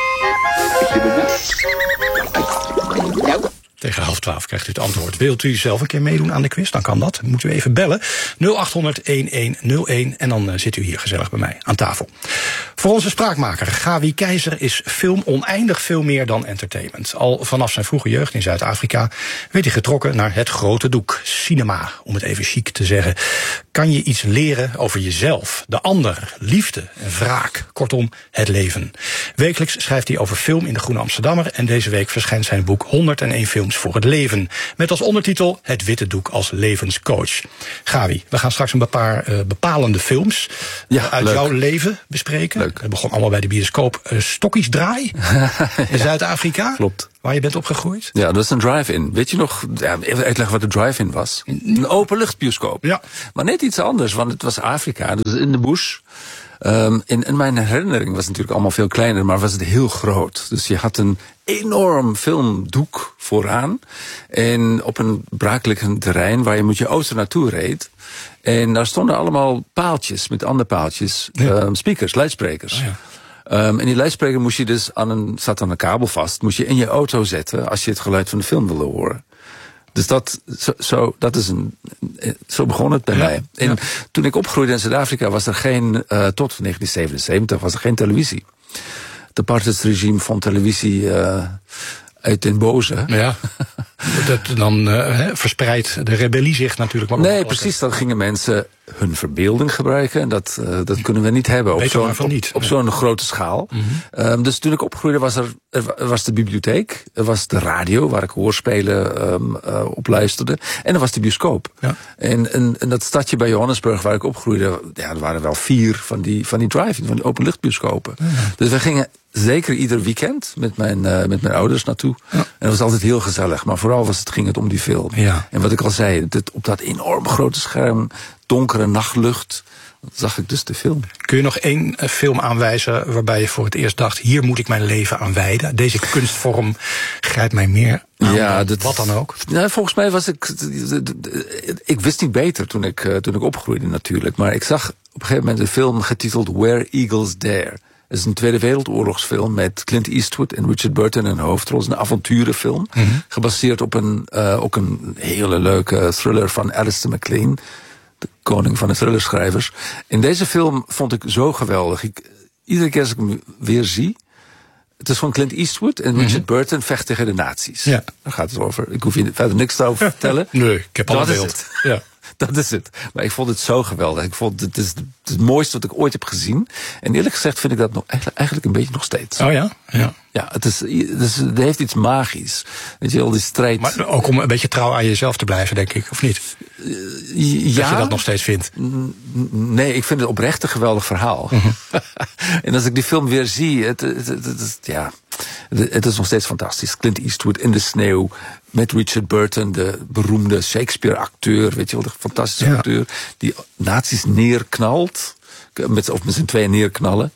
Tegen half twaalf krijgt u het antwoord. Wilt u zelf een keer meedoen aan de quiz? Dan kan dat. Dan moet u even bellen. nul acht honderd elf één en dan uh, zit u hier gezellig bij mij aan tafel. Voor onze spraakmaker Gawie Keizer is film oneindig veel meer dan entertainment. Al vanaf zijn vroege jeugd in Zuid-Afrika werd hij getrokken naar het grote doek. Cinema, om het even chic te zeggen. Kan je iets leren over jezelf, de ander, liefde en wraak. Kortom, het leven. Wekelijks schrijft hij over film in de Groene Amsterdammer. En deze week verschijnt zijn boek honderdéén films voor het leven. Met als ondertitel Het witte doek als levenscoach. Gawie, we gaan straks een paar uh, bepalende films ja, uh, uit leuk. jouw leven bespreken. Leuk. Het begon allemaal bij de bioscoop uh, Stokkies Draai in Zuid-Afrika. Klopt. Waar je bent opgegroeid? Ja, dat is een drive-in. Weet je nog, ja, even uitleggen wat de drive-in was. Een openluchtbioscoop. Ja. Maar net iets anders, want het was Afrika, dus in de bush. Um, in, in mijn herinnering was het natuurlijk allemaal veel kleiner, maar was het heel groot. Dus je had een enorm filmdoek vooraan. En op een braakliggend terrein waar je met je auto naartoe reed. En daar stonden allemaal paaltjes met andere paaltjes. Ja. Um, speakers, luidsprekers. Oh ja. Um, en die luidspreker moest je dus aan een, zat aan een kabel vast, moest je in je auto zetten als je het geluid van de film wilde horen. Dus dat, zo, zo, dat is een, zo begon het bij ja, mij. En ja. toen ik opgroeide in Zuid-Afrika was er geen, uh, tot negentien zevenenzeventig was er geen televisie. Het apartheidsregime vond televisie uh, uit den boze. Ja. Dat, dan uh, verspreidt de rebellie zich natuurlijk. Maar nee, precies. Dan gingen mensen hun verbeelding gebruiken. En dat, uh, dat kunnen we niet hebben op zo'n op, op ja. zo'n grote schaal. Mm-hmm. Um, dus toen ik opgroeide was er, er was de bibliotheek. Er was de radio waar ik hoorspelen um, uh, op luisterde. En er was de bioscoop. Ja. En, en, en dat stadje bij Johannesburg waar ik opgroeide, ja, er waren wel vier van die, van die drive-in, van die openluchtbioscopen. Ja. Dus we gingen zeker ieder weekend met mijn, uh, met mijn ouders naartoe. Ja. En dat was altijd heel gezellig. Maar vooral was het, ging het om die film. Ja. En wat ik al zei, dit, op dat enorm grote scherm, donkere nachtlucht, zag ik dus de film. Kun je nog één film aanwijzen waarbij je voor het eerst dacht, hier moet ik mijn leven aan wijden? Deze kunstvorm grijpt mij meer aan, ja, dat, wat dan ook? Nou, volgens mij was ik, ik wist niet beter toen ik, toen ik opgroeide natuurlijk. Maar ik zag op een gegeven moment een film getiteld Where Eagles Dare. Het is een Tweede Wereldoorlogsfilm met Clint Eastwood en Richard Burton in een hoofdrol. Het is een avonturenfilm, mm-hmm. gebaseerd op een, uh, ook een hele leuke thriller van Alistair MacLean, de koning van de thrillerschrijvers. In deze film vond ik zo geweldig. Ik, iedere keer als ik hem weer zie, het is van Clint Eastwood en Richard mm-hmm. Burton vecht tegen de nazi's. Ja. Daar gaat het over. Ik hoef je verder niks over te vertellen. Nee, ik heb al dat beeld. Ja. Dat is het. Maar ik vond het zo geweldig. Ik vond het, is het mooiste wat ik ooit heb gezien. En eerlijk gezegd vind ik dat nog eigenlijk, eigenlijk een beetje nog steeds. Oh ja? Ja. Ja, het, is, het, is, het heeft iets magisch. Weet je wel, die strijd. Maar ook om een beetje trouw aan jezelf te blijven, denk ik, of niet? Uh, ja. Dat je dat nog steeds vindt? Nee, ik vind het oprecht een geweldig verhaal. Mm-hmm. En als ik die film weer zie, het, het, het, het, het, ja, het, het is nog steeds fantastisch. Clint Eastwood in de sneeuw, met Richard Burton, de beroemde Shakespeare-acteur, weet je wel, de fantastische ja. acteur, die nazi's neerknalt, met, of met z'n tweeën neerknallen.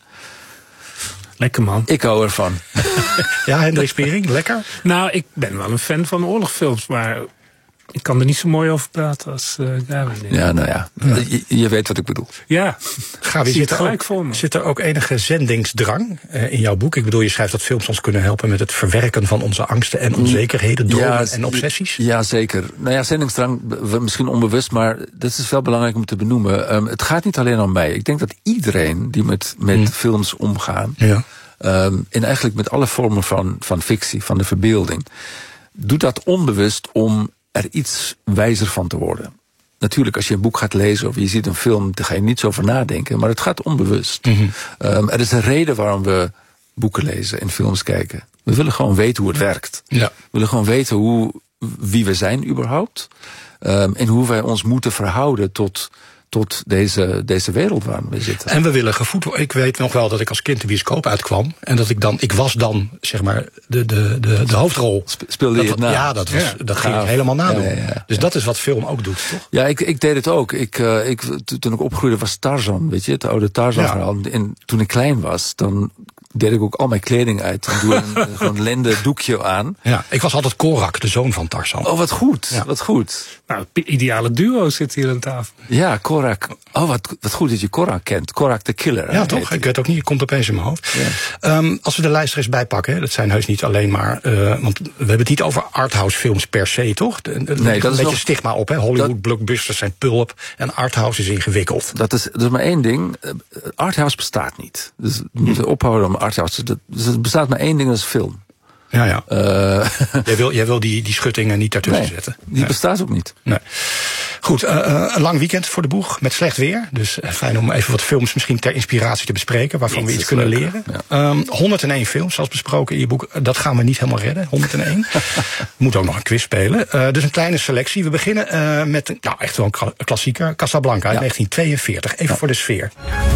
Lekker man. Ik hou ervan. Ja, Hendrik Spiering, lekker? Nou, ik ben wel een fan van oorlogsfilms, maar ik kan er niet zo mooi over praten als uh, Gavin. Ja, nou ja, ja. Je, je weet wat ik bedoel. Ja, Gabi, zit, er ook, zit er ook enige zendingsdrang uh, in jouw boek? Ik bedoel, je schrijft dat films ons kunnen helpen met het verwerken van onze angsten en onzekerheden, dromen ja, en obsessies. Ja, zeker. Nou ja, zendingsdrang, misschien onbewust, maar dat is wel belangrijk om te benoemen. Um, het gaat niet alleen om mij. Ik denk dat iedereen die met, met hmm. films omgaan, ja. um, en eigenlijk met alle vormen van, van fictie, van de verbeelding, doet dat onbewust om er iets wijzer van te worden. Natuurlijk, als je een boek gaat lezen of je ziet een film, daar ga je niet zo over nadenken, maar het gaat onbewust. Mm-hmm. Um, er is een reden waarom we boeken lezen en films kijken. We willen gewoon weten hoe het werkt. Ja. We willen gewoon weten hoe, wie we zijn überhaupt. Um, en hoe wij ons moeten verhouden tot, tot deze, deze wereld waar we zitten. En we willen gevoed worden. Ik weet nog wel dat ik als kind de bioscoop uitkwam. En dat ik dan, ik was dan, zeg maar, de, de, de, de hoofdrol. Speelde je dat, het na? Ja, dat, was, ja. dat ging ik helemaal nadoen. Ja, ja, ja. Dus dat is wat film ook doet, toch? Ja, ik, ik deed het ook. Ik, uh, ik, toen ik opgroeide was Tarzan, weet je, het oude Tarzan-verhaal. Ja. En toen ik klein was, dan deed ik ook al mijn kleding uit en doe een gewoon lende doekje aan. Ja, ik was altijd Korak, de zoon van Tarzan. Oh, wat goed, ja. wat goed. Nou, ideale duo zit hier aan tafel. Ja, Korak. Oh, wat, wat goed dat je Korak kent. Korak de Killer. Ja, toch? Ik weet ook niet, het komt opeens in mijn hoofd. Ja. Um, als we de lijst er eens bijpakken, hè, dat zijn heus niet alleen maar, uh, want we hebben het niet over arthouse films per se, toch? Er nee, dat is een beetje nog stigma op, hè? Hollywood dat, blockbusters zijn pulp en arthouse is ingewikkeld. Dat is, dat is maar één ding. Arthouse bestaat niet. Dus we moeten ophouden om arthouse. Dus er bestaat maar één ding, dat is film. Ja, ja. Uh, jij, wil, jij wil die, die schuttingen niet daartussen nee, zetten. Die nee. bestaat ook niet. Nee. Goed, uh, uh, een lang weekend voor de boeg met slecht weer. Dus uh, fijn om even wat films misschien ter inspiratie te bespreken, waarvan iets we iets kunnen leuk, leren. Ja. Um, honderdéén films, zoals besproken in je boek. Dat gaan we niet helemaal redden, honderdéén. We moeten ook nog een quiz spelen. Uh, dus een kleine selectie. We beginnen uh, met een, nou, echt wel een klassieker. Casablanca uit ja. negentien tweeënveertig. Even ja. voor de sfeer.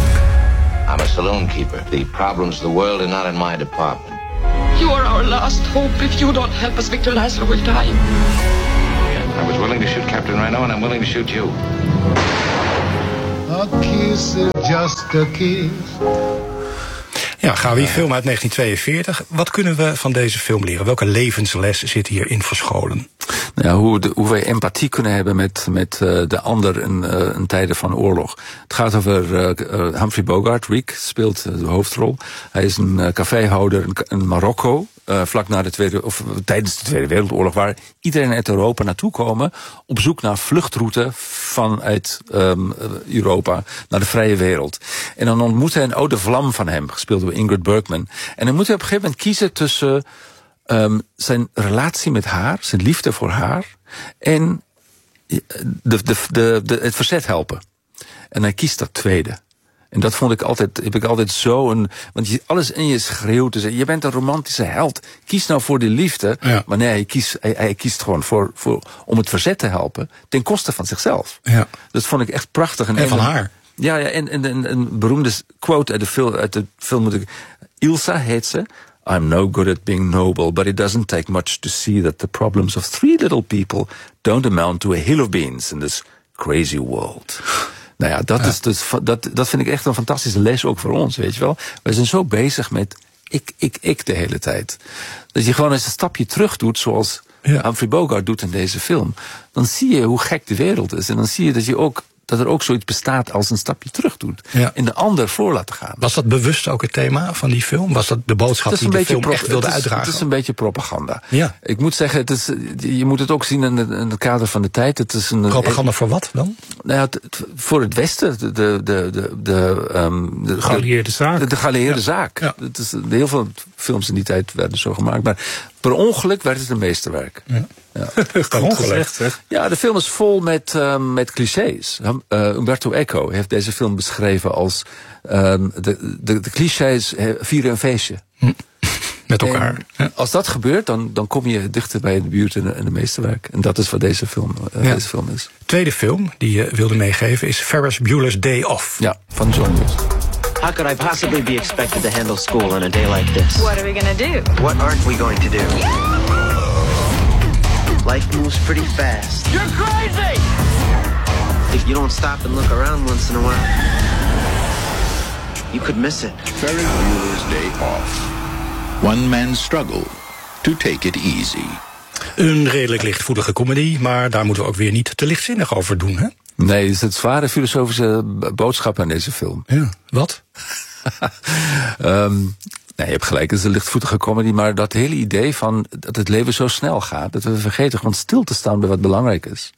I'm a saloon keeper. The problems of the world are not in my department. You are our last hope. If you don't help us, Victor Laszlo will die. I was willing to shoot Captain Rhino, and I'm willing to shoot you. A kiss is just a kiss. Ja, Gabi, film uit negentien tweeënveertig. Wat kunnen we van deze film leren? Welke levensles zit hierin verscholen? Nou ja, hoe, de, hoe wij empathie kunnen hebben met, met uh, de ander in, uh, in tijden van oorlog. Het gaat over uh, uh, Humphrey Bogart. Rick speelt uh, de hoofdrol. Hij is een uh, caféhouder in, in Marokko. Uh, vlak na de Tweede, of uh, tijdens de Tweede Wereldoorlog, waar iedereen uit Europa naartoe komen op zoek naar vluchtroute vanuit um, Europa naar de vrije wereld. En dan ontmoet hij een oude vlam van hem, gespeeld door Ingrid Bergman. En dan moet hij op een gegeven moment kiezen tussen um, zijn relatie met haar, zijn liefde voor haar, en de, de, de, de, het verzet helpen. En hij kiest dat tweede. En dat vond ik altijd, heb ik altijd zo een, want je, alles in je schreeuwt te zeggen, je bent een romantische held, kies nou voor die liefde. Ja. Maar nee, hij kiest, hij, hij kiest gewoon voor, voor, om het verzet te helpen, ten koste van zichzelf. Ja. Dat vond ik echt prachtig. En, en van haar. Ja, ja, en, en, en een beroemde quote uit de film, uit de film moet ik, Ilsa heet ze. I'm no good at being noble, but it doesn't take much to see that the problems of three little people don't amount to a hill of beans in this crazy world. Nou ja, dat, ja. Is dus, dat, dat vind ik echt een fantastische les ook voor ons, weet je wel. We zijn zo bezig met ik, ik, ik de hele tijd. Dat je gewoon eens een stapje terug doet, zoals ja. Humphrey Bogart doet in deze film. Dan zie je hoe gek de wereld is. En dan zie je dat je ook dat er ook zoiets bestaat als een stapje terug doet. Ja. En de ander voor laten gaan. Was dat bewust ook het thema van die film? Was dat de boodschap die de film pro- echt wilde het is, uitdragen? Het is een beetje propaganda. Ja. Ik moet zeggen, het is, je moet het ook zien in het, in het kader van de tijd. Het is een, propaganda voor wat dan? Nou ja, het, voor het Westen. De, de, de, de, de, um, de geallieerde zaak. De, de geallieerde ja. zaak. Ja. Het is, heel veel films in die tijd werden zo gemaakt. Maar Per ongeluk werd het een meesterwerk. Ja. Ja. Per ongeluk? Ja, de film is vol met, uh, met clichés. Uh, Umberto Eco heeft deze film beschreven als um, de, de, de clichés vieren een feestje. Hm. Met elkaar. Ja. Als dat gebeurt, dan, dan kom je dichter bij de buurt en de, en de meesterwerk. En dat is wat deze film, uh, ja. deze film is. Tweede film die je wilde meegeven is Ferris Bueller's Day Off. Ja, van John Hughes. How could I possibly be expected to handle school on a day like this? What are we gonna do? What aren't we going to do? Life moves pretty fast. You're crazy! If you don't stop and look around once in a while, you could miss it. Ferris Bueller's Day Off. One man's struggle to take it easy. Een redelijk lichtvoetige comedy, maar daar moeten we ook weer niet te lichtzinnig over doen, hè? Nee, er zit zware filosofische boodschap aan deze film. Ja, wat? um, nee, je hebt gelijk, het is een lichtvoetige comedy, maar dat hele idee van dat het leven zo snel gaat, dat we vergeten gewoon stil te staan bij wat belangrijk is.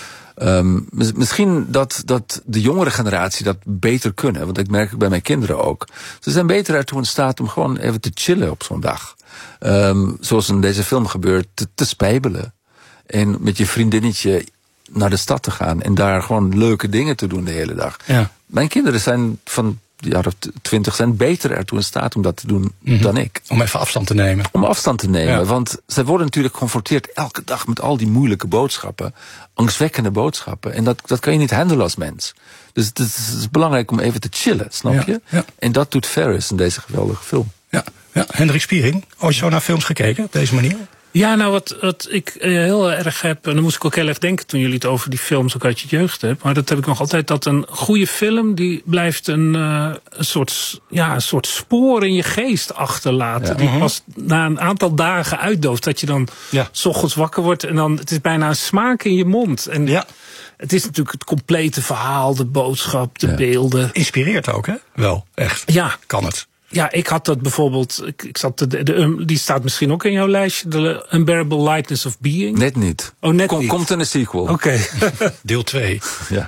Um, misschien dat, dat de jongere generatie dat beter kunnen, want ik merk het bij mijn kinderen ook. Ze zijn beter ertoe in staat om gewoon even te chillen op zo'n dag. Um, zoals in deze film gebeurt, te, te spijbelen. En met je vriendinnetje naar de stad te gaan en daar gewoon leuke dingen te doen de hele dag. Ja. Mijn kinderen zijn van de jaren twintig zijn beter ertoe in staat om dat te doen mm-hmm. dan ik. Om even afstand te nemen. Om afstand te nemen, ja. want zij worden natuurlijk geconfronteerd elke dag met al die moeilijke boodschappen, angstwekkende boodschappen. En dat, dat kan je niet handelen als mens. Dus het is, het is belangrijk om even te chillen, snap ja. je? Ja. En dat doet Ferris in deze geweldige film. Ja, ja. Hendrik Spiering, ooit zo naar films gekeken op deze manier? Ja, nou wat, wat ik uh, heel erg heb, en dan moest ik ook heel erg denken toen jullie het over die films ook uit je jeugd hebben, maar dat heb ik nog altijd, dat een goede film die blijft een, uh, een, soort, ja, een soort spoor in je geest achterlaten. Ja. Die mm-hmm. pas na een aantal dagen uitdooft, dat je dan ja. 's ochtends wakker wordt en dan, het is bijna een smaak in je mond. En ja. Het is natuurlijk het complete verhaal, de boodschap, de ja. beelden. Inspireert ook, hè? Wel, echt. Ja. Kan het. Ja, ik had dat bijvoorbeeld, ik, ik zat de, de, de, die staat misschien ook in jouw lijstje, de Unbearable Lightness of Being. Net niet. Oh, net Kom, niet. Komt in een sequel. Oké. Okay. Deel twee. Ja.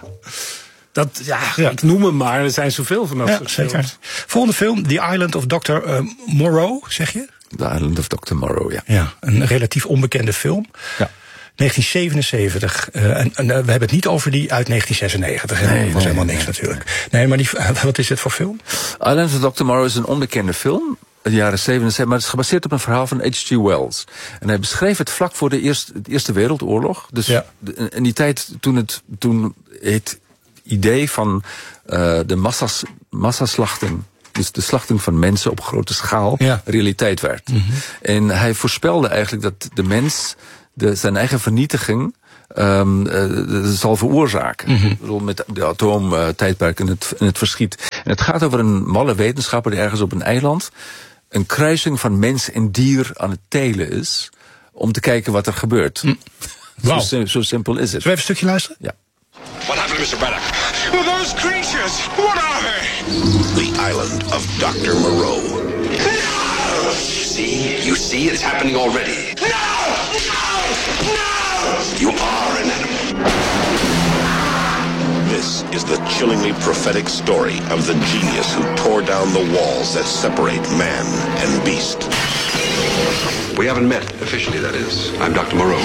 Dat, ja, ja, ik noem hem maar, er zijn zoveel van dat ja, soort zeker. films. Volgende film, The Island of dokter Uh, Moreau, zeg je? The Island of dokter Moreau, ja. Ja, een relatief onbekende film. Ja. negentien zevenenzeventig. Uh, en, en uh, we hebben het niet over die uit negentien zesennegentig. Nee, dat was nee, helemaal niks nee. natuurlijk. Nee, maar die, uh, wat is het voor film? Island of dokter Moreau is een onbekende film. In de jaren zevenenzeventig, maar het is gebaseerd op een verhaal van H G Wells. En hij beschreef het vlak voor de Eerste, de Eerste Wereldoorlog. Dus ja. de, in die tijd toen het, toen het idee van uh, de massas, massaslachting, dus de slachting van mensen op grote schaal, ja. realiteit werd. Mm-hmm. En hij voorspelde eigenlijk dat de mens de, zijn eigen vernietiging Um, uh, zal veroorzaken. Mm-hmm. Met de atoomtijdperk uh, in, het, in het verschiet. En het gaat over een malle wetenschapper die ergens op een eiland een kruising van mens en dier aan het telen is, om te kijken wat er gebeurt. Mm. Wow. Zo, zo simpel is het. Zullen we even een stukje luisteren? Ja. What happened to mister Braddock? Well, those creatures, what are they? The Island of dokter Moreau. No! See? You see? It's happening already. No! No! No! You are an animal. This is the chillingly prophetic story of the genius who tore down the walls that separate man and beast. We haven't met, officially that is. I'm dokter Moreau.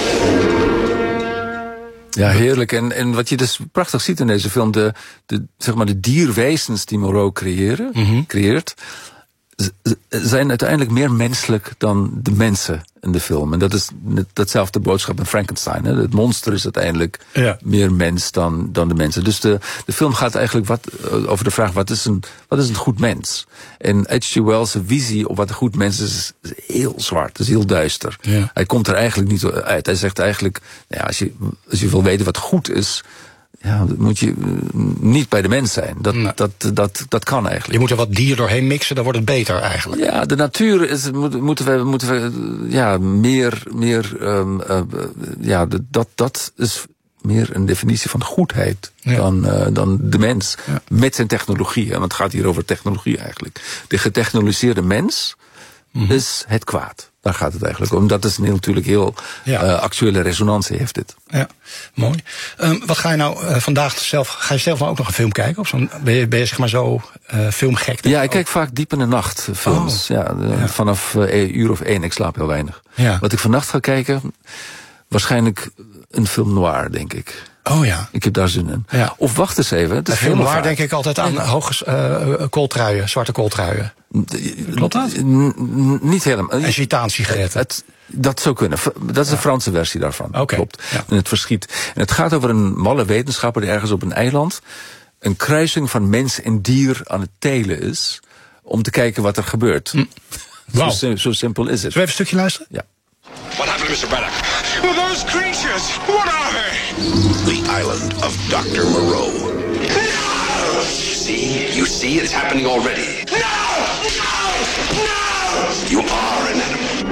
Ja, heerlijk. En, en wat je dus prachtig ziet in deze film, de, de, zeg maar de dierwezens die Moreau creëren, mm-hmm. creëert, zijn uiteindelijk meer menselijk dan de mensen in de film. En dat is datzelfde boodschap in Frankenstein. Hè? Het monster is uiteindelijk ja. meer mens dan, dan de mensen. Dus de, de film gaat eigenlijk wat, over de vraag, wat is, een, wat is een goed mens? En H G Wells' visie op wat een goed mens is, is heel zwart, is heel duister. Ja. Hij komt er eigenlijk niet uit. Hij zegt eigenlijk, nou ja, als, je, als je wil weten wat goed is, ja, dat moet je niet bij de mens zijn. Dat, nee. dat, dat, dat kan eigenlijk. Je moet er wat dier doorheen mixen, dan wordt het beter eigenlijk. Ja, de natuur is, moeten we, moeten we ja, meer, meer um, uh, ja, dat, dat is meer een definitie van goedheid ja. dan, uh, dan de mens. Ja. Met zijn technologie, want het gaat hier over technologie eigenlijk. De getechnologiseerde mens mm-hmm. is het kwaad. Daar gaat het eigenlijk om. Dat is natuurlijk heel ja. uh, actuele resonantie heeft dit. Ja, mooi. Um, wat ga je nou uh, vandaag zelf... Ga je zelf nou ook nog een film kijken? Of zo'n, ben, je, ben je zeg maar zo uh, filmgek? Ja, ik kijk vaak diep in de nacht films. Oh. Ja, de, ja. Vanaf uh, een uur of één. Ik slaap heel weinig. Ja. Wat ik vannacht ga kijken... Waarschijnlijk een film noir, denk ik. Oh ja. Ik heb daar zin in. Ja. Of wacht eens even. Het is film noir denk ik altijd aan hoge uh, kooltruien, zwarte kooltruien. Klopt dat? N- niet helemaal. En gitaansigaretten. Het, dat zou kunnen. Dat is de Franse versie daarvan. Okay. Klopt. Ja. En het verschiet. En het gaat over een malle wetenschapper die ergens op een eiland een kruising van mens en dier aan het telen is om te kijken wat er gebeurt. Mm. Wow. Zo, zo simpel is het. Zullen we even een stukje luisteren? Ja. What happened to mister Braddock? Well, those creatures, what are they? The island of Doctor Moreau. No! See? You see? It's happening already. No! No! No! You are an animal.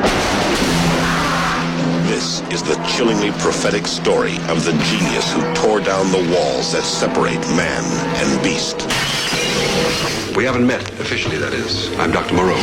This is the chillingly prophetic story of the genius who tore down the walls that separate man and beast. We haven't met, officially that is. I'm Doctor Moreau.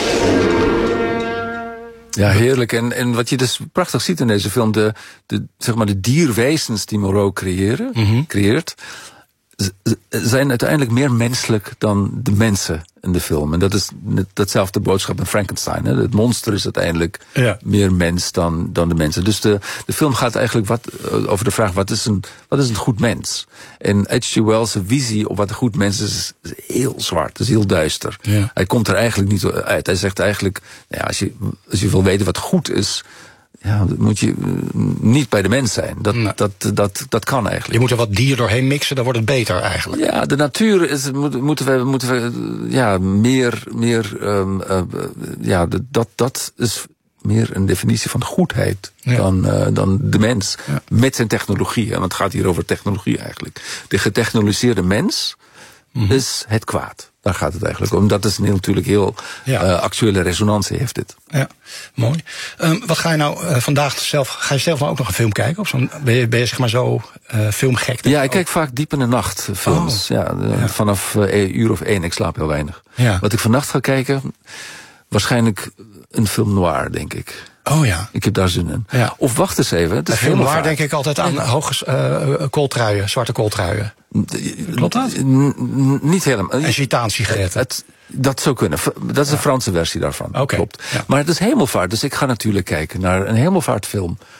Ja, heerlijk. En, en wat je dus prachtig ziet in deze film, de, de, zeg maar de dierwezens die Moreau creëren, mm-hmm. creëert, z- zijn uiteindelijk meer menselijk dan de mensen in de film. En dat is datzelfde boodschap in Frankenstein. Hè? Het monster is uiteindelijk ja. meer mens dan, dan de mensen. Dus de, de film gaat eigenlijk wat, over de vraag, wat is een, wat is een goed mens? En H G Wells' visie op wat een goed mens is, is heel zwart, is heel duister. Ja. Hij komt er eigenlijk niet uit. Hij zegt eigenlijk, nou ja, als, je, als je wil weten wat goed is, ja, dan moet je niet bij de mens zijn. Dat, nee. dat, dat, dat kan eigenlijk. Je moet er wat dier doorheen mixen, dan wordt het beter eigenlijk. Ja, de natuur is, moeten we, moeten we ja, meer, meer um, uh, ja, dat, dat is meer een definitie van goedheid ja. dan, uh, dan de mens. Ja. Met zijn technologie. Want het gaat hier over technologie eigenlijk. De getechnologiseerde mens mm-hmm. is het kwaad. Daar gaat het eigenlijk om. Dat is natuurlijk heel ja. uh, actuele resonantie heeft dit. Ja, mooi. Um, wat ga je nou uh, vandaag zelf... Ga je zelf nou ook nog een film kijken? Of zo'n, ben, je, ben je zeg maar zo uh, filmgek? Ja, ik kijk vaak diep in de nacht films. Oh. Ja, uh, ja. Vanaf uh, een uur of één. Ik slaap heel weinig. Ja. Wat ik vannacht ga kijken... Waarschijnlijk een film noir, denk ik. Oh ja. Ik heb daar zin in. Ja. Of wacht eens even. Het is film noir denk ik altijd aan ja. hoge uh, kooltruien, zwarte kooltruien. Klopt dat? N- n- niet helemaal. En gitaansigaretten. Het, dat zou kunnen. Dat is de Franse versie daarvan. Okay. Klopt. Ja. Maar het is Hemelvaart, dus ik ga natuurlijk kijken naar een Hemelvaartfilm